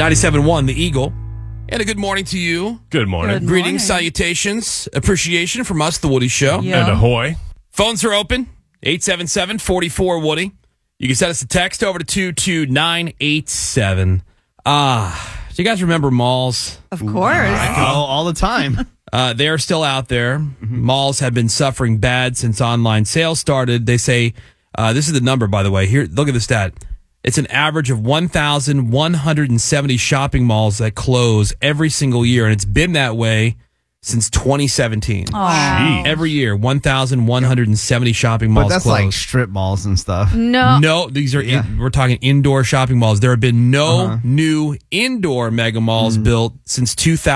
97.1 The Eagle. And a good morning to you. Good morning. Good Greetings, morning. salutations, appreciation from us, The Woody Show. Yeah. And ahoy. Phones are open, 877-44-WOODY. You can send us a text over to 22987. Do you guys remember malls? Of course. All the time. They are still out there. Malls have been suffering bad since online sales started. They say, this is the number, by the way. Here, look at the stat. It's an average of 1,170 shopping malls that close every single year, and it's been that way since 2017. Wow. Every year, 1,170 shopping malls But that's close. like strip malls and stuff. No, these are we're talking indoor shopping malls. There have been no new indoor mega malls built since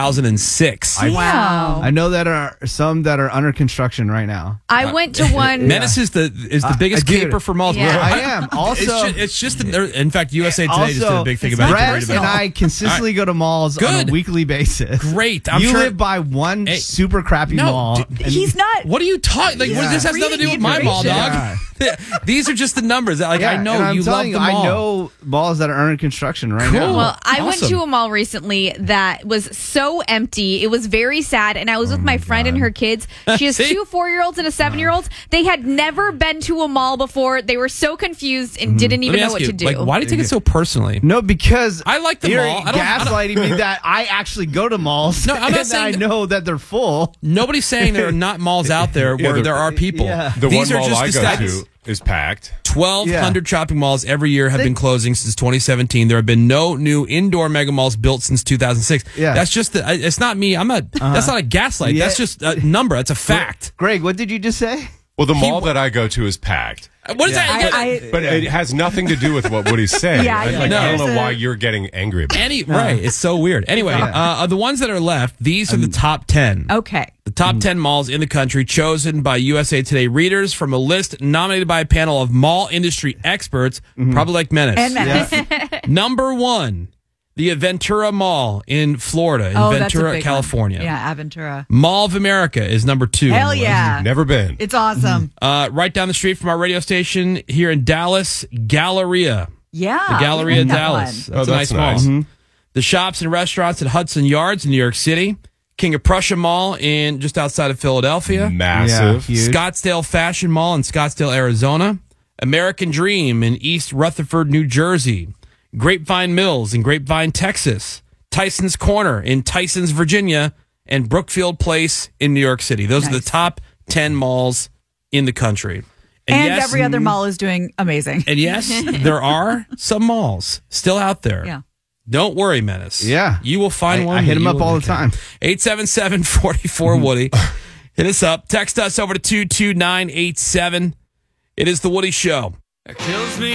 2006. Wow. I know that are some that are under construction right now. I went to one. Menace is the biggest dude. caper for malls. Yeah. I am. Also, it's just in fact, USA Today just did a big thing about it. Brett and I consistently go to malls on Good. a weekly basis. Great. I'm you sure- live by one Hey, super crappy mall. He's not. What are you talking? Like, Yeah. this has nothing to do with my mall, dog. These are just the numbers. Like, I know and I'm you love telling the you, mall. I know malls that are under construction right Cool. now. Well, I went Awesome. to a mall recently that was so empty. It was very sad. And I was with my friend and her kids. She has See? 2 4-year-olds and a 7-year-old. They had never been to a mall before. They were so confused and didn't Let even me know ask what you, to do. like, why do you take it so personally? No, because I like the you're mall. I don't- gaslighting me that I actually go to malls. No, I'm not and saying I know that they're full. Nobody's saying there are not malls out there where there are people. Yeah. The These one are mall just I the go stats. to is packed. 1,200 shopping malls every year have been closing since 2017. There have been no new indoor mega malls built since 2006. Yeah. That's just it's not me. I'm not. That's not a gaslight. Yeah. That's just a number. That's a fact. Greg, what did you just say? Well, the mall that I go to is packed. What is that? But it has nothing to do with what Woody's saying. Yeah, I don't there's know a- why you're getting angry about it. Right. It's so weird. Anyway, of the ones that are left, these are the top 10. Okay. The top 10 malls in the country chosen by USA Today readers from a list nominated by a panel of mall industry experts, probably like Menace. And Menace. Number 1, the Aventura Mall in Florida, in that's a Ventura, big California. one. Yeah, Aventura. Mall of America is number 2. Hell yeah. Never been. It's awesome. Right down the street from our radio station here in Dallas, Galleria. Yeah. The Galleria we like that Dallas. one. That's a that's nice mall. nice. The shops and restaurants at Hudson Yards in New York City. King of Prussia Mall in just outside of Philadelphia. Massive. Yeah, huge. Scottsdale Fashion Mall in Scottsdale, Arizona. American Dream in East Rutherford, New Jersey. Grapevine Mills in Grapevine, Texas. Tyson's Corner in Tysons, Virginia. And Brookfield Place in New York City. Those are the top 10 malls in the country. And yes, every other mall is doing amazing. And yes, there are some malls still out there. Yeah. Don't worry, Menace. Yeah. You will find one. I hit that him you up will all the look at. time. 877-44-WOODY. Hit us up. Text us over to 22987. It is The Woody Show.